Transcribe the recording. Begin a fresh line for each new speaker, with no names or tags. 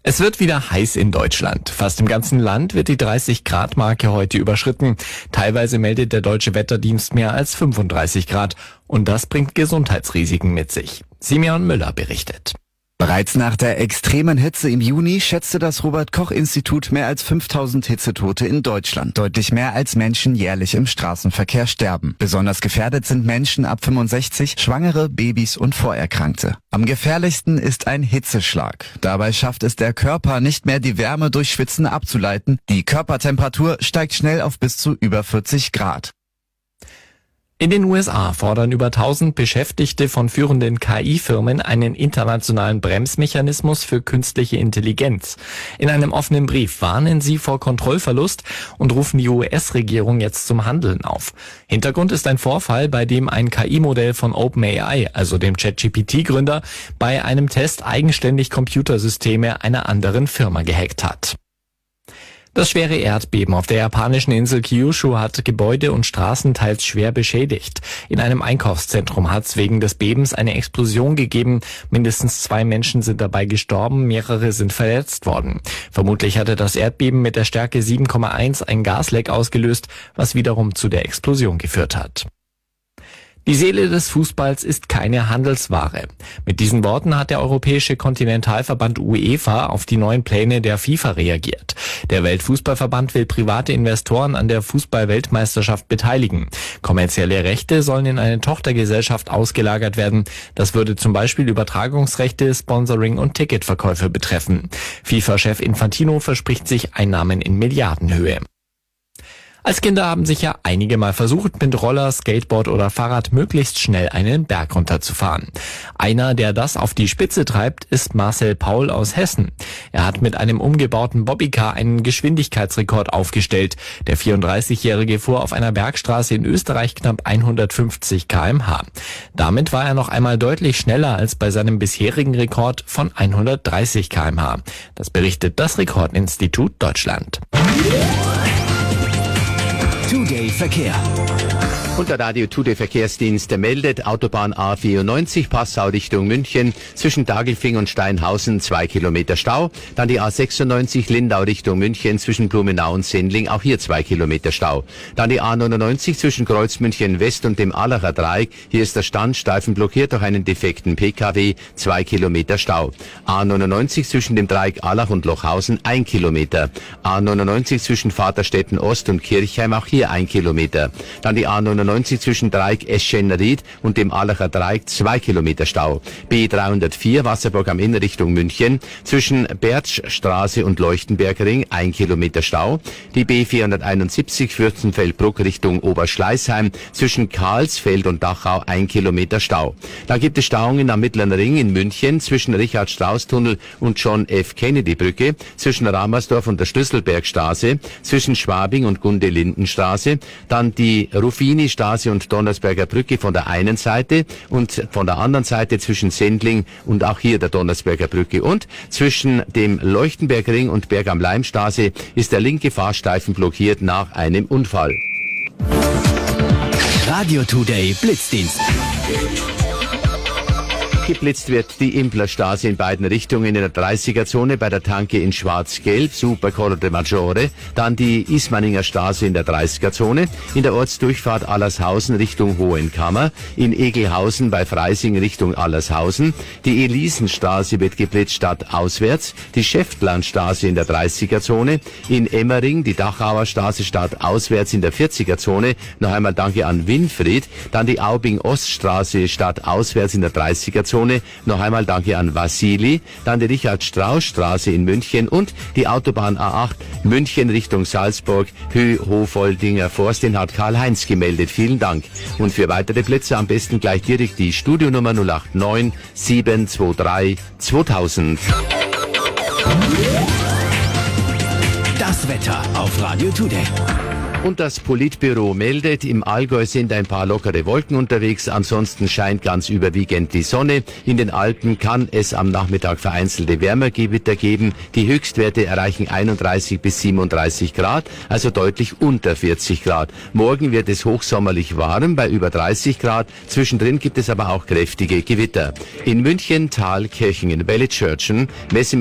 Es wird wieder heiß in Deutschland. Fast im ganzen Land wird die 30-Grad-Marke heute überschritten. Teilweise meldet der Deutsche Wetterdienst mehr als 35 Grad. Und das bringt Gesundheitsrisiken mit sich. Simeon Müller berichtet.
Bereits nach der extremen Hitze im Juni schätzte das Robert-Koch-Institut mehr als 5000 Hitzetote in Deutschland. Deutlich mehr als Menschen jährlich im Straßenverkehr sterben. Besonders gefährdet sind Menschen ab 65, Schwangere, Babys und Vorerkrankte. Am gefährlichsten ist ein Hitzeschlag. Dabei schafft es der Körper nicht mehr, die Wärme durch Schwitzen abzuleiten. Die Körpertemperatur steigt schnell auf bis zu über 40 Grad.
In den USA fordern über 1000 Beschäftigte von führenden KI-Firmen einen internationalen Bremsmechanismus für künstliche Intelligenz. In einem offenen Brief warnen sie vor Kontrollverlust und rufen die US-Regierung jetzt zum Handeln auf. Hintergrund ist ein Vorfall, bei dem ein KI-Modell von OpenAI, also dem ChatGPT-Gründer, bei einem Test eigenständig Computersysteme einer anderen Firma gehackt hat. Das schwere Erdbeben auf der japanischen Insel Kyushu hat Gebäude und Straßen teils schwer beschädigt. In einem Einkaufszentrum hat es wegen des Bebens eine Explosion gegeben. Mindestens 2 Menschen sind dabei gestorben, mehrere sind verletzt worden. Vermutlich hatte das Erdbeben mit der Stärke 7,1 ein Gasleck ausgelöst, was wiederum zu der Explosion geführt hat. Die Seele des Fußballs ist keine Handelsware. Mit diesen Worten hat der Europäische Kontinentalverband UEFA auf die neuen Pläne der FIFA reagiert. Der Weltfußballverband will private Investoren an der Fußball-Weltmeisterschaft beteiligen. Kommerzielle Rechte sollen in eine Tochtergesellschaft ausgelagert werden. Das würde zum Beispiel Übertragungsrechte, Sponsoring und Ticketverkäufe betreffen. FIFA-Chef Infantino verspricht sich Einnahmen in Milliardenhöhe. Als Kinder haben sich ja einige mal versucht, mit Roller, Skateboard oder Fahrrad möglichst schnell einen Berg runterzufahren. Einer, der das auf die Spitze treibt, ist Marcel Paul aus Hessen. Er hat mit einem umgebauten Bobbycar einen Geschwindigkeitsrekord aufgestellt. Der 34-Jährige fuhr auf einer Bergstraße in Österreich knapp 150 km/h. Damit war er noch einmal deutlich schneller als bei seinem bisherigen Rekord von 130 km/h. Das berichtet das Rekordinstitut Deutschland.
Today Verkehr. Und der Radio Today Verkehrsdienst meldet Autobahn A94 Passau Richtung München zwischen Daglfing und Steinhausen 2 Kilometer Stau. Dann die A96 Lindau Richtung München zwischen Blumenau und Sendling, auch hier 2 Kilometer Stau. Dann die A99 zwischen Kreuzmünchen West und dem Allacher Dreieck. Hier ist der Standstreifen blockiert durch einen defekten PKW, 2 Kilometer Stau. A99 zwischen dem Dreieck Allach und Lochhausen 1 Kilometer. A99 zwischen Vaterstetten Ost und Kirchheim, auch hier 1 Kilometer. Dann die A99 zwischen Dreieck Eschen-Ried und dem Allacher Dreieck 2 Kilometer Stau. B304 Wasserburg am Inn Richtung München zwischen Bertschstraße und Leuchtenbergring 1 Kilometer Stau. Die B471 Fürstenfeldbruck Richtung Oberschleißheim zwischen Karlsfeld und Dachau 1 Kilometer Stau. Da gibt es Stauungen am Mittleren Ring in München zwischen Richard-Strauss-Tunnel und John F. Kennedy-Brücke, zwischen Ramersdorf und der Schlüsselbergstraße, zwischen Schwabing und Gunde-Linden-Straße, dann die Ruffini-Straße und Donnersberger Brücke von der einen Seite und von der anderen Seite zwischen Sendling und auch hier der Donnersberger Brücke, und zwischen dem Leuchtenbergring und Berg am Leimstraße ist der linke Fahrstreifen blockiert nach einem Unfall.
Radio Today Blitzdienst.
Geblitzt wird die Implerstraße in beiden Richtungen in der 30er-Zone bei der Tanke in Schwarz-Gelb, Super Corro de Maggiore, dann die Ismaninger Straße in der 30er-Zone, in der Ortsdurchfahrt Allershausen Richtung Hohenkammer, in Egelhausen bei Freising Richtung Allershausen, die Elisenstraße wird geblitzt stadtauswärts, die Schäftlandstraße in der 30er-Zone, in Emmering die Dachauer Straße stadtauswärts in der 40er-Zone, noch einmal danke an Winfried, dann die Aubing-Oststraße stadtauswärts in der 30er-Zone, noch einmal danke an Vassili, dann die Richard-Strauss-Straße in München und die Autobahn A8 München Richtung Salzburg, Höh-Hofoldinger Forst, den hat Karl-Heinz gemeldet. Vielen Dank. Und für weitere Plätze am besten gleich direkt die Studionummer 089 723 2000.
Das Wetter auf Radio Today.
Und das Politbüro meldet, im Allgäu sind ein paar lockere Wolken unterwegs, ansonsten scheint ganz überwiegend die Sonne. In den Alpen kann es am Nachmittag vereinzelte Wärmegewitter geben. Die Höchstwerte erreichen 31 bis 37 Grad, also deutlich unter 40 Grad. Morgen wird es hochsommerlich warm bei über 30 Grad. Zwischendrin gibt es aber auch kräftige Gewitter. In München, Tal, Kirchingen, Bellitschörchen,